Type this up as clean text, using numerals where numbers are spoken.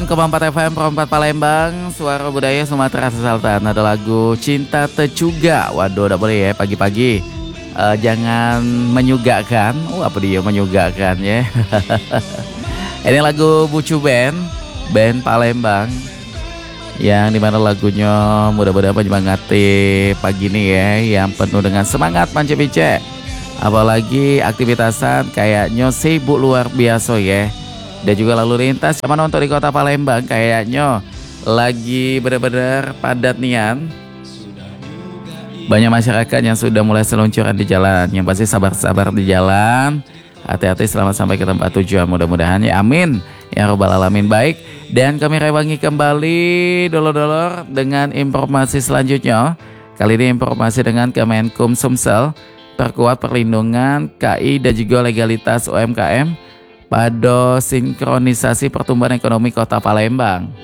Keempat FM Perempat Palembang, suara budaya Sumatera Selatan. Ada lagu Cinta Tecuga. Waduh, udah boleh ya pagi-pagi. Jangan menyugakan. Apa dia menyugakan ya? Ini lagu Bucu Band Palembang. Yang dimana lagunya mudah-mudahan menyemangati pagi ini ya, yang penuh dengan semangat panca-pince. Apalagi aktivitasan kayaknya sibuk luar biasa ya. Dan juga lalu lintas mana untuk di kota Palembang kayaknya lagi benar-benar padat nian. Banyak masyarakat yang sudah mulai seluncuran di jalan. Yang pasti sabar-sabar di jalan. Hati-hati selamat sampai ke tempat tujuan. Mudah-mudahan ya amin. Ya robbal alamin. Baik. Dan kami rewangi kembali dolor-dolor dengan informasi selanjutnya. Kali ini informasi dengan Kemenkum Sumsel. Perkuat perlindungan KI dan juga legalitas UMKM pada sinkronisasi pertumbuhan ekonomi Kota Palembang.